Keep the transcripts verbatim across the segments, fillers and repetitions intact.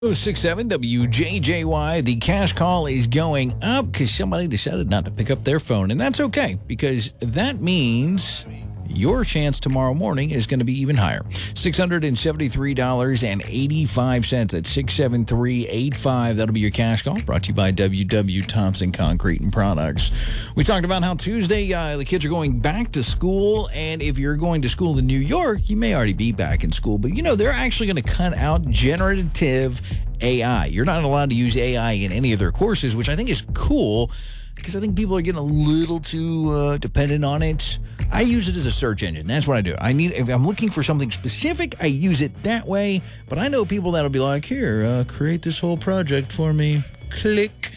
oh six seven W J J Y. The cash call is going up because somebody decided not to pick up their phone. And that's okay, because that means your chance tomorrow morning is going to be even higher. six hundred seventy-three dollars and eighty-five cents at six seven three eight five. That'll be your cash call, brought to you by W W Thompson Concrete and Products. We talked about how Tuesday uh, the kids are going back to school, and if you're going to school in New York, you may already be back in school, but you know, they're actually going to cut out generative A I. You're not allowed to use A I in any of their courses, which I think is cool, because I think people are getting a little too uh, dependent on it. I use it as a search engine. That's what I do. I need if I'm looking for something specific, I use it that way. But I know people that'll be like, here, uh, create this whole project for me. Click.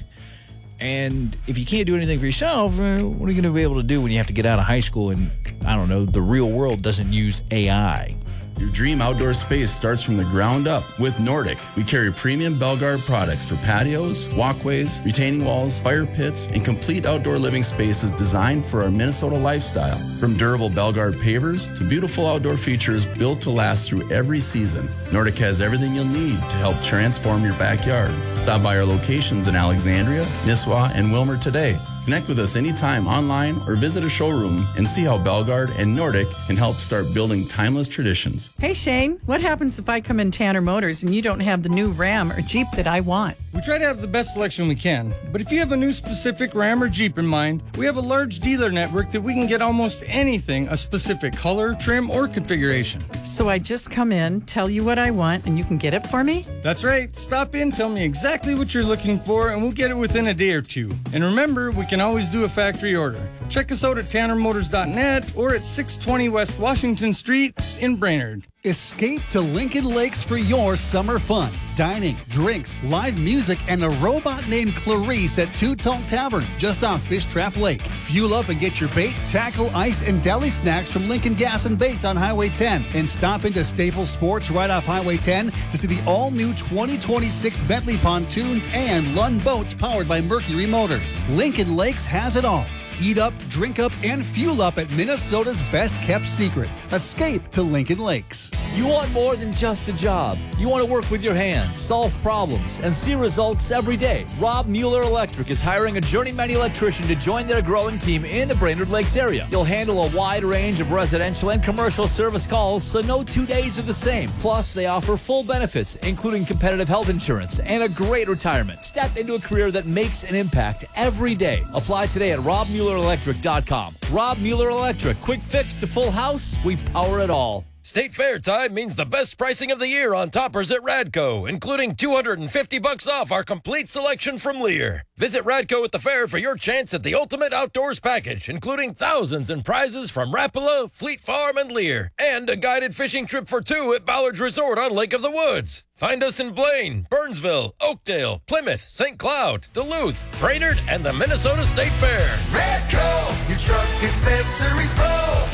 And if you can't do anything for yourself, uh, what are you going to be able to do when you have to get out of high school and, I don't know, the real world doesn't use A I? Your dream outdoor space starts from the ground up with Nordic. We carry premium Belgard products for patios, walkways, retaining walls, fire pits, and complete outdoor living spaces designed for our Minnesota lifestyle. From durable Belgard pavers to beautiful outdoor features built to last through every season, Nordic has everything you'll need to help transform your backyard. Stop by our locations in Alexandria, Nisswa, and Wilmer today. Connect with us anytime online or visit a showroom and see how Belgard and Nordic can help start building timeless traditions. Hey, Shane, what happens if I come in Tanner Motors and you don't have the new Ram or Jeep that I want? We try to have the best selection we can, but if you have a new specific Ram or Jeep in mind, we have a large dealer network that we can get almost anything, a specific color, trim, or configuration. So I just come in, tell you what I want, and you can get it for me? That's right. Stop in, tell me exactly what you're looking for, and we'll get it within a day or two. And remember, we can always do a factory order. Check us out at tanner motors dot net or at six twenty West Washington Street in Brainerd. Escape to Lincoln Lakes for your summer fun. Dining, drinks, live music, and a robot named Clarice at Two Tone Tavern, just off Fish Trap Lake. Fuel up and get your bait, tackle, ice, and deli snacks from Lincoln Gas and Bait on Highway ten. And stop into Staples Sports right off Highway ten to see the all-new twenty twenty-six Bentley pontoons and Lund boats powered by Mercury Motors. Lincoln Lakes has it all. Eat up, drink up, and fuel up at Minnesota's best-kept secret. Escape to Lincoln Lakes. You want more than just a job. You want to work with your hands, solve problems, and see results every day. Rob Mueller Electric is hiring a journeyman electrician to join their growing team in the Brainerd Lakes area. You'll handle a wide range of residential and commercial service calls, so no two days are the same. Plus, they offer full benefits, including competitive health insurance and a great retirement. Step into a career that makes an impact every day. Apply today at rob mueller electric dot com. Rob Mueller Electric. Quick fix to full house. We power it all. State Fair time means the best pricing of the year on toppers at Radco, including two hundred fifty bucks off our complete selection from Lear. Visit Radco at the fair for your chance at the ultimate outdoors package, including thousands in prizes from Rapala, Fleet Farm, and Lear, and a guided fishing trip for two at Ballard's Resort on Lake of the Woods. Find us in Blaine, Burnsville, Oakdale, Plymouth, Saint Cloud, Duluth, Brainerd, and the Minnesota State Fair. Radco, your truck accessories pro.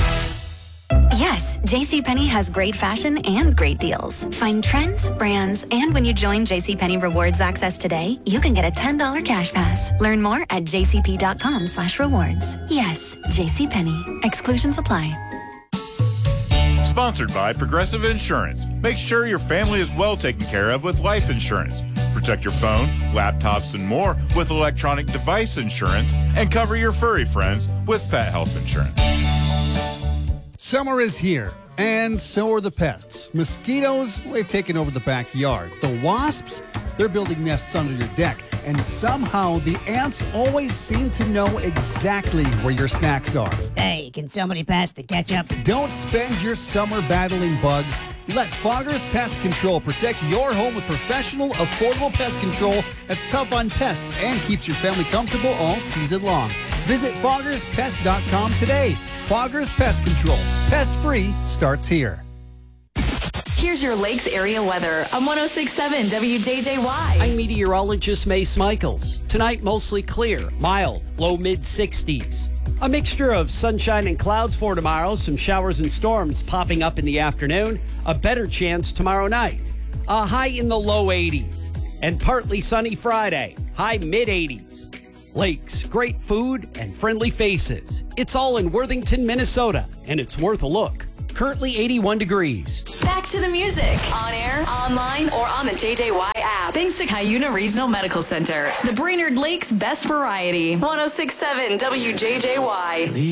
Yes, JCPenney has great fashion and great deals. Find trends, brands, and when you join JCPenney Rewards Access today, you can get a ten dollars cash pass. Learn more at jcp.com slash rewards. Yes, JCPenney. Exclusions apply. Sponsored by Progressive Insurance. Make sure your family is well taken care of with life insurance. Protect your phone, laptops, and more with electronic device insurance, and cover your furry friends with pet health insurance. Summer is here, and so are the pests. Mosquitoes, they've taken over the backyard. The wasps, they're building nests under your deck. And somehow the ants always seem to know exactly where your snacks are. Hey, can somebody pass the ketchup? Don't spend your summer battling bugs. Let Foggers Pest Control protect your home with professional, affordable pest control that's tough on pests and keeps your family comfortable all season long. Visit foggers pest dot com today. Foggers Pest Control. Pest-free starts here. Here's your Lakes area weather on one oh six point seven W J J Y. I'm meteorologist Mace Michaels. Tonight, mostly clear, mild, low mid sixties. A mixture of sunshine and clouds for tomorrow, some showers and storms popping up in the afternoon, a better chance tomorrow night. A high in the low eighties. And partly sunny Friday, high mid eighties. Lakes, great food, and friendly faces. It's all in Worthington, Minnesota, and it's worth a look. Currently eighty-one degrees. Back to the music. On air, online, or on the J J Y app. Thanks to Cuyuna Regional Medical Center. The Brainerd Lakes Best Variety. one oh six point seven W J J Y.